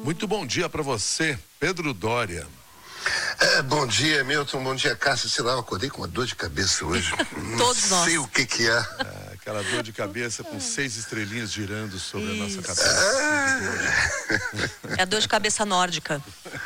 Muito bom dia para você, Pedro Doria. Bom dia, Milton. Bom dia, Cássio. Sei lá, eu acordei com uma dor de cabeça hoje. Todos nós. Não sei o que é. Aquela dor de cabeça com 6 estrelinhas girando sobre a nossa cabeça. É a dor de cabeça nórdica.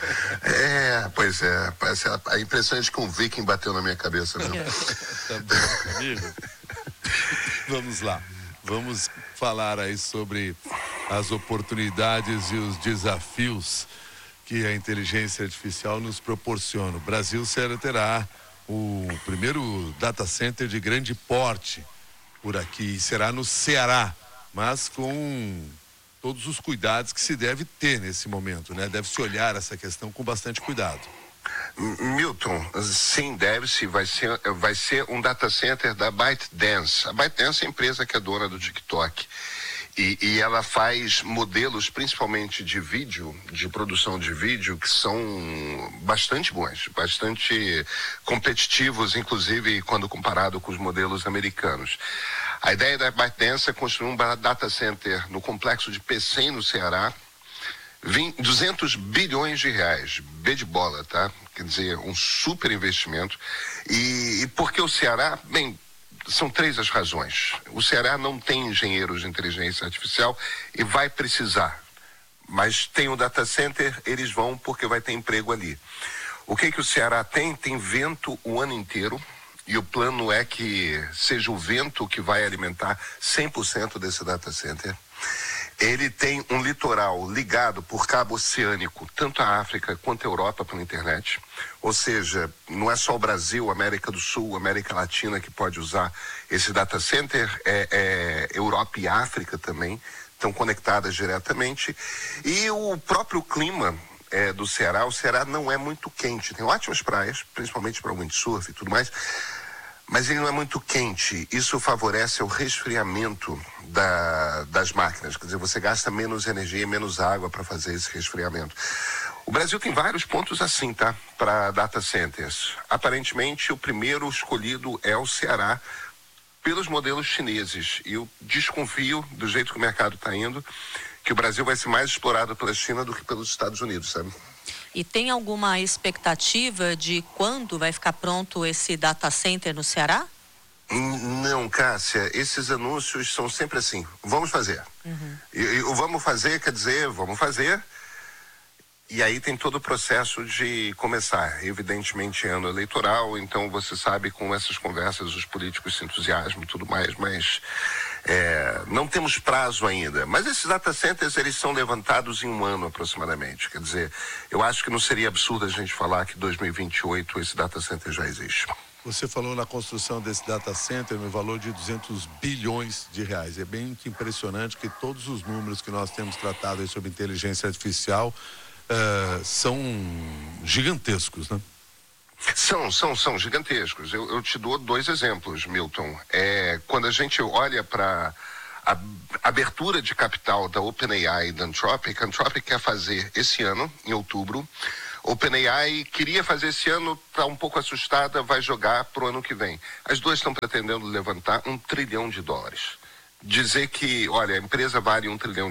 Pois é. Parece a impressão de que um viking bateu na minha cabeça mesmo. Tá bom, amigo? Vamos lá. Vamos falar aí sobre as oportunidades e os desafios que a inteligência artificial nos proporciona. O Brasil terá o primeiro data center de grande porte por aqui, será no Ceará, mas com todos os cuidados que se deve ter nesse momento, né? Deve-se olhar essa questão com bastante cuidado. Milton, sim, deve-se, vai ser um data center da ByteDance. A ByteDance é a empresa que é dona do TikTok. E ela faz modelos, principalmente de vídeo, de produção de vídeo, que são bastante bons, bastante competitivos, inclusive quando comparado com os modelos americanos. A ideia da ByteDance é construir um data center no complexo de Pecém, no Ceará, 200 bilhões de reais, B de bola, tá? Quer dizer, um super investimento. E por que o Ceará? Bem, são 3 as razões. O Ceará não tem engenheiros de inteligência artificial e vai precisar. Mas tem o data center, eles vão porque vai ter emprego ali. O que o Ceará tem? Tem vento o ano inteiro. E o plano é que seja o vento que vai alimentar 100% desse data center. Ele tem um litoral ligado por cabo oceânico, tanto a África quanto a Europa pela internet. Ou seja, não é só o Brasil, América do Sul, América Latina que pode usar esse data center, Europa e África também estão conectadas diretamente. E o próprio clima do Ceará, o Ceará não é muito quente, tem ótimas praias, principalmente para windsurf e tudo mais, mas ele não é muito quente. Isso favorece o resfriamento das máquinas. Quer dizer, você gasta menos energia e menos água para fazer esse resfriamento. O Brasil tem vários pontos assim, tá? Para data centers. Aparentemente, o primeiro escolhido é o Ceará, pelos modelos chineses. E eu desconfio, do jeito que o mercado está indo, que o Brasil vai ser mais explorado pela China do que pelos Estados Unidos, sabe? E tem alguma expectativa de quando vai ficar pronto esse data center no Ceará? Não, Cássia, esses anúncios são sempre assim, vamos fazer. E o vamos fazer quer dizer, vamos fazer, e aí tem todo o processo de começar. Evidentemente, ano eleitoral, então você sabe, com essas conversas os políticos se entusiasmam e tudo mais, mas não temos prazo ainda. Mas esses data centers, eles são levantados em um ano aproximadamente. Quer dizer, eu acho que não seria absurdo a gente falar que em 2028 esse data center já existe. Você falou na construção desse data center no valor de 200 bilhões de reais. É bem impressionante que todos os números que nós temos tratado aí sobre inteligência artificial são gigantescos, né? São gigantescos. Eu te dou 2 exemplos, Milton. Quando a gente olha para a abertura de capital da OpenAI e da Anthropic, a Anthropic quer fazer esse ano, em outubro. OpenAI queria fazer esse ano, está um pouco assustada, vai jogar para o ano que vem. As duas estão pretendendo levantar $1 trilhão. Dizer que, olha, a empresa vale $1 trilhão.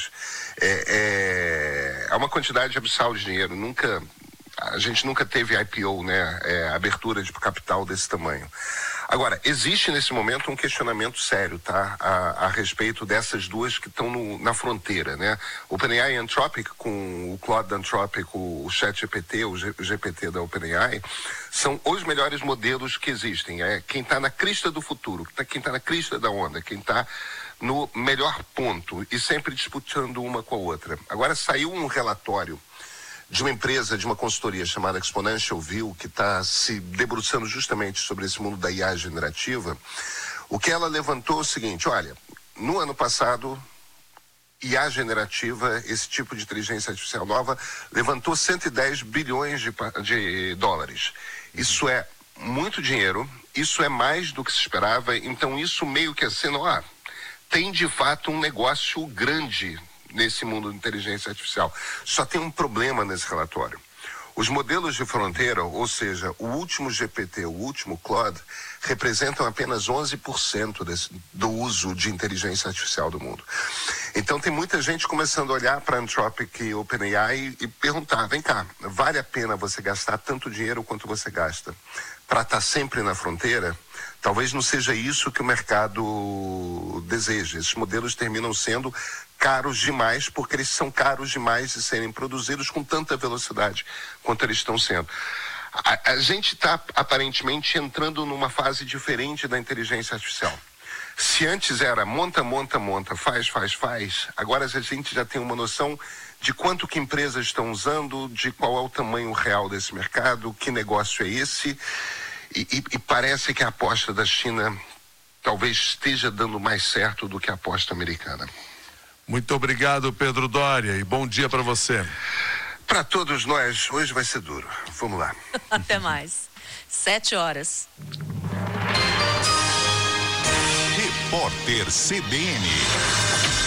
É uma quantidade abissal de dinheiro. A gente nunca teve IPO, né? Abertura de capital desse tamanho. Agora, existe nesse momento um questionamento sério, tá? A respeito dessas duas que estão na fronteira, né? OpenAI e Anthropic, com o Claude da Anthropic, o ChatGPT, o GPT da OpenAI, são os melhores modelos que existem. Quem está na crista do futuro, quem está na crista da onda, quem está no melhor ponto e sempre disputando uma com a outra. Agora, saiu um relatório de uma empresa, de uma consultoria chamada Exponential View, que está se debruçando justamente sobre esse mundo da IA generativa. O que ela levantou é o seguinte: olha, no ano passado, IA generativa, esse tipo de inteligência artificial nova, levantou 110 bilhões de dólares. Isso é muito dinheiro, isso é mais do que se esperava, então isso meio que assim, tem de fato um negócio grande nesse mundo de inteligência artificial. Só tem um problema nesse relatório. Os modelos de fronteira, ou seja, o último GPT, o último Claude, representam apenas 11% do uso de inteligência artificial do mundo. Então tem muita gente começando a olhar para a Anthropic e OpenAI e perguntar, vem cá, vale a pena você gastar tanto dinheiro quanto você gasta para estar sempre na fronteira? Talvez não seja isso que o mercado deseja. Esses modelos terminam sendo caros demais, porque eles são caros demais de serem produzidos com tanta velocidade quanto eles estão sendo. A gente está aparentemente entrando numa fase diferente da inteligência artificial. Se antes era monta, faz, agora a gente já tem uma noção de quanto que empresas estão usando, de qual é o tamanho real desse mercado, que negócio é esse, e parece que a aposta da China talvez esteja dando mais certo do que a aposta americana. Muito obrigado, Pedro Doria, e bom dia para você. Para todos nós, hoje vai ser duro. Vamos lá. Até mais. 7 horas. Repórter CBN.